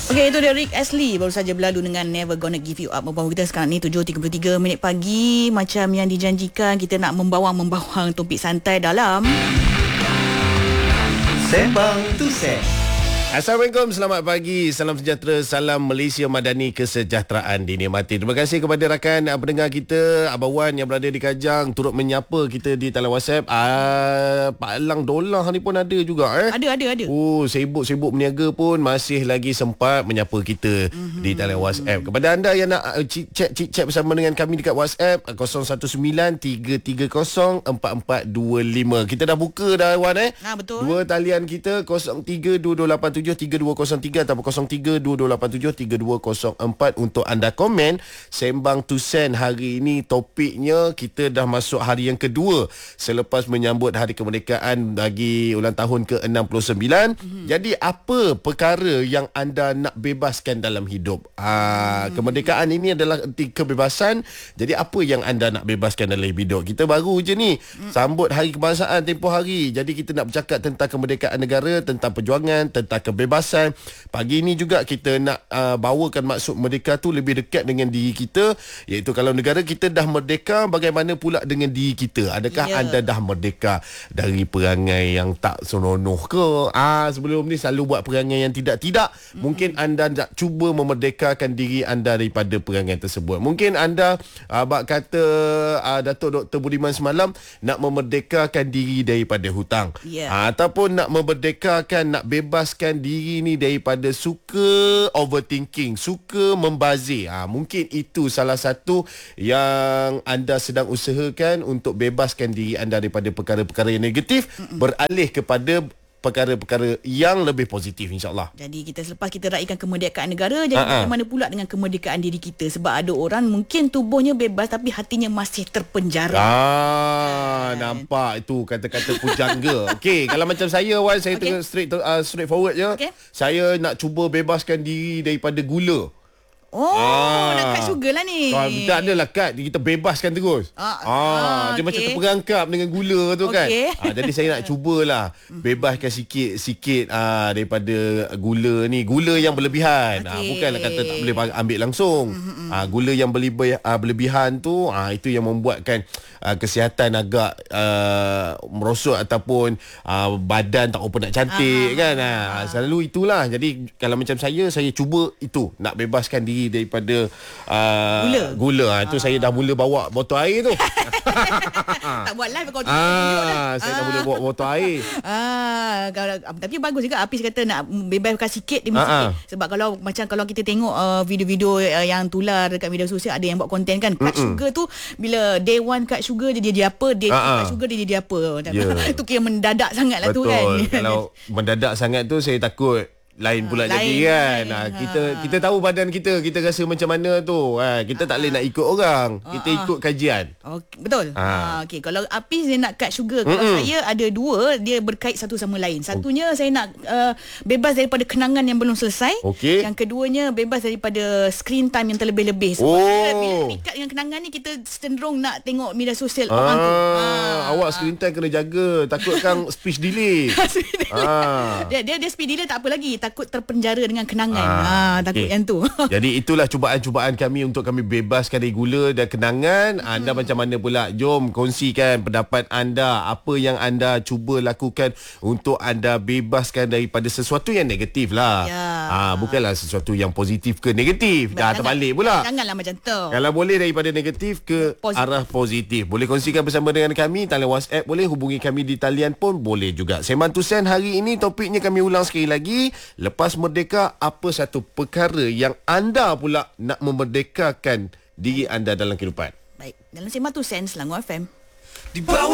Okey, itu dia Rick Astley baru saja berlalu dengan Never Gonna Give You Up. Membawa kita sekarang ni 7.33 minit pagi. Macam yang dijanjikan, kita nak membawang topik santai dalam Sembang Tusen. Assalamualaikum, selamat pagi, salam sejahtera, salam Malaysia Madani, kesejahteraan dinikmati. Terima kasih kepada rakan pendengar kita, Abang Wan yang berada di Kajang turut menyapa kita di talian WhatsApp. Pak Elang Dolah ni pun ada juga Ada. Oh, sibuk berniaga pun masih lagi sempat menyapa kita di talian WhatsApp. Kepada anda yang nak chat bersama dengan kami dekat WhatsApp 0193304425. Kita dah buka dah, Wan betul. Dua talian kita 0322873203 atau 0322873204 untuk anda komen Sembang Tusen hari ini. Topiknya, kita dah masuk hari yang kedua selepas menyambut Hari Kemerdekaan bagi ulang tahun ke-69. Jadi apa perkara yang anda nak bebaskan dalam hidup? Kemerdekaan ini adalah erti kebebasan. Jadi apa yang anda nak bebaskan dalam hidup? Kita baru je ni sambut Hari Kebangsaan tempoh hari. Jadi kita nak bercakap tentang kemerdekaan negara, tentang perjuangan, tentang kebebasan. Pagi ini juga kita nak bawakan maksud merdeka tu lebih dekat dengan diri kita, iaitu kalau negara kita dah merdeka, bagaimana pula dengan diri kita? Adakah anda dah merdeka dari perangai yang tak senonoh ke? Sebelum ni selalu buat perangai yang tidak-tidak. Mungkin anda nak cuba memerdekakan diri anda daripada perangai tersebut. Mungkin anda bak kata Datuk Dr. Budiman semalam nak memerdekakan diri daripada hutang. Ataupun nak memerdekakan, nak bebaskan diri ni daripada suka overthinking, suka membazir. Mungkin itu salah satu yang anda sedang usahakan untuk bebaskan diri anda daripada perkara-perkara yang negatif, beralih kepada perkara-perkara yang lebih positif, insyaAllah. Jadi selepas kita raikan kemerdekaan negara, jadi bagaimana pula dengan kemerdekaan diri kita? Sebab ada orang mungkin tubuhnya bebas tapi hatinya masih terpenjara. Nampak itu kata-kata pujangga. Okey, kalau macam saya, Wan, saya tengok straight forward je. Saya nak cuba bebaskan diri daripada gula. Nak cut sugar lah ni. Tak adalah cut, kita bebaskan terus. Dia macam terperangkap dengan gula tu kan. Jadi saya nak cubalah bebaskan sikit daripada gula ni. Gula yang berlebihan. Bukanlah kata tak boleh ambil langsung. Gula yang berlebihan tu, itu yang membuatkan kesihatan agak merosot ataupun badan tak apa nak cantik kan. Selalu itulah. Jadi kalau macam saya cuba itu, nak bebaskan diri daripada gula. Itu saya dah mula bawa botol air tu. Tak buat live kau saya dah mula bawa botol air. Tapi bagus juga Apis kata nak bebaskan sikit demi sikit. Sebab kalau kita tengok video-video yang tular dekat media sosial, ada yang buat konten kan, cut sugar tu, bila day one cut sugar dia jadi apa, day two cut sugar dia jadi apa. Itu kira mendadak sangat lah. Betul. Tu kan. Kalau mendadak sangat tu, saya takut lain pula jadi kan. Kita tahu badan kita rasa macam mana tu. Kita tak boleh nak ikut orang. Kita ikut kajian. Betul. Okey, kalau Apis dia nak cut sugar, kalau saya ada dua, dia berkait satu sama lain. Satunya saya nak bebas daripada kenangan yang belum selesai. Yang keduanya bebas daripada screen time yang terlebih-lebih. Sebab bila ikat dengan kenangan ni, kita cenderung nak tengok media sosial orang tu. Awak screen time kena jaga, takut kan speech delay. Dia speed delay tak apa lagi, takut terpenjara dengan kenangan. Takut yang tu. Jadi itulah cubaan-cubaan kami untuk kami bebaskan dari gula dan kenangan. Anda macam mana pula? Jom kongsikan pendapat anda. Apa yang anda cuba lakukan untuk anda bebaskan daripada sesuatu yang negatif lah. Bukanlah sesuatu yang positif ke negatif. Dah terbalik pula. Janganlah macam tu. Kalau boleh daripada negatif ke arah positif. Boleh kongsikan bersama dengan kami. Talian WhatsApp boleh, hubungi kami di talian pun boleh juga. Sembang Tusen hari ini, topiknya kami ulang sekali lagi. Lepas merdeka, apa satu perkara yang anda pula nak memerdekakan diri anda dalam kehidupan? Baik, dalam Sembang Tusen Selangor FM. Di bawah